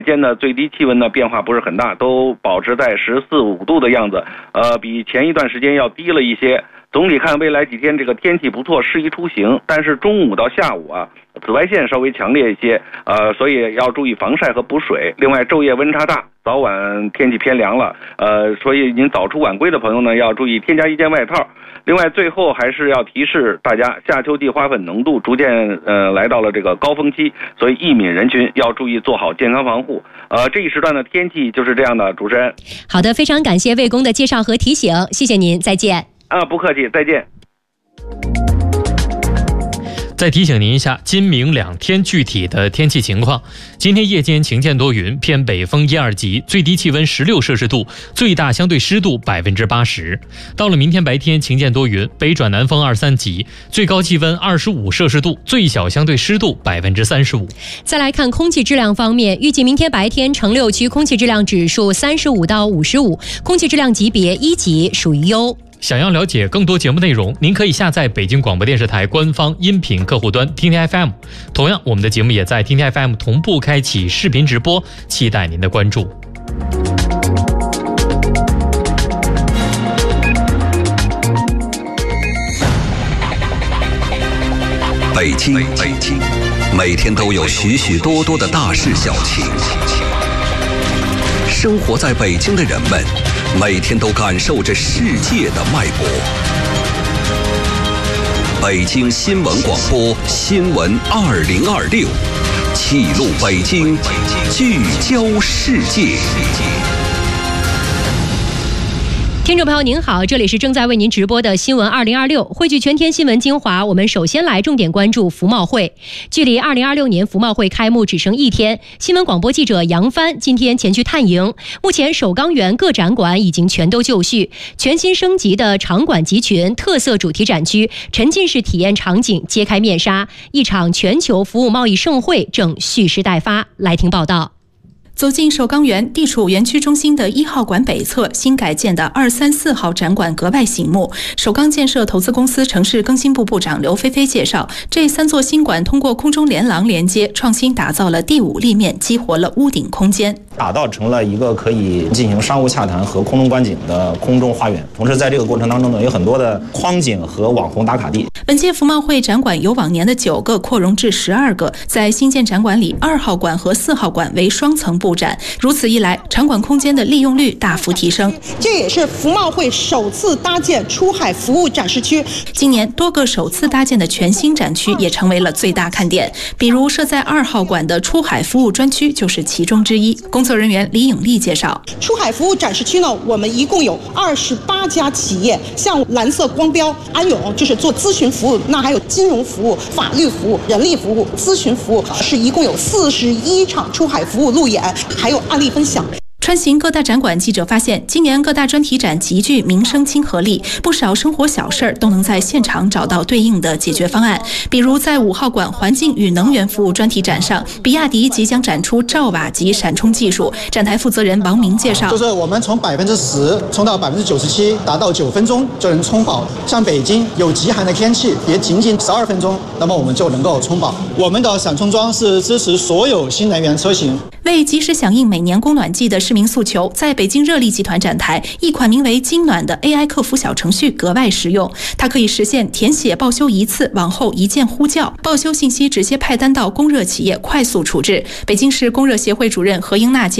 间的最低气温呢变化不是很大，都保持在14、15度的样子，比前一段时间要低了一些。总体看，未来几天这个天气不错，适宜出行。但是中午到下午啊，紫外线稍微强烈一些，所以要注意防晒和补水。另外，昼夜温差大，早晚天气偏凉了，所以您早出晚归的朋友呢，要注意添加一件外套。另外，最后还是要提示大家，夏秋季花粉浓度逐渐来到了这个高峰期，所以易敏人群要注意做好健康防护。这一时段的天气就是这样的，主持人。 好的，非常感谢魏工的介绍和提醒，谢谢您，再见。 不客气，再见。 再提醒您一下今明2天具体的天气情况。今天夜间晴间多云，偏北风1、2级，最低气温16摄氏度，最大相对湿度80%。到了明天白天晴间多云，北转南风2、3级，最高气温25摄氏度，最小相对湿度35%。 再来看空气质量方面，预计明天白天城6区空气质量指数35到55，空气质量级别1级，属于优。 想要了解更多节目内容，您可以下载北京广播电视台官方音频客户端听听 FM。同样，我们的节目也在听听 FM 同步开启视频直播，期待您的关注。 北京，每天都有许许多多的大事小情。生活在北京的人们，每天都感受着世界的脉搏。北京新闻广播新闻2026，记录北京，聚焦世界。 听众朋友您好，这里是正在为您直播的新闻2026，汇聚全天新闻精华。我们首先来重点关注服贸会。距离2026年服贸会开幕只剩1天，新闻广播记者杨帆今天前去探营。目前首钢园各展馆已经全都就绪，全新升级的场馆集群、特色主题展区、沉浸式体验场景揭开面纱，一场全球服务贸易盛会正蓄势待发。来听报道。 走进首钢园，地处园区中心的1号馆北侧新改建的2、3、4号展馆格外醒目。首钢建设投资公司城市更新部部长刘菲菲介绍，这3座新馆通过空中连廊连接，创新打造了第5立面，激活了屋顶空间， 打造成了一个可以进行商务洽谈和空中观景的空中花园。同时，在这个过程当中呢，有很多的框景和网红打卡地。 本届服贸会展馆由往年的9个扩容至12个，在新建展馆里，2号馆和4号馆为双层布展，如此一来，场馆空间的利用率大幅提升。 这也是服贸会首次搭建出海服务展示区。 今年多个首次搭建的全新展区也成为了最大看点，比如设在2号馆的出海服务专区就是其中之一。工作人员李颖丽介绍， 出海服务展示区呢，我们一共有28家企业，像蓝色光标、安永就是做咨询服务，那还有金融服务、法律服务、人力服务、咨询服务，是一共有41场出海服务路演，还有案例分享。 穿行各大展馆，记者发现，今年各大专题展极具民生亲和力，不少生活小事都能在现场找到对应的解决方案。比如在5号馆环境与能源服务专题展上，比亚迪即将展出兆瓦级闪充技术。展台负责人王明介绍， 就是我们从10%充到97%，达到9分钟就能充饱。像北京有极寒的天气，也仅仅12分钟，那么我们就能够充饱。我们的闪充桩是支持所有新能源车型。 为及时响应每年供暖季的市民诉求，在北京热力集团展台，一款名为金暖的 AI 客服小程序格外实用。它可以实现填写报修一次，往后一键呼叫，报修信息直接派单到供热企业快速处置。北京市供热协会主任何英娜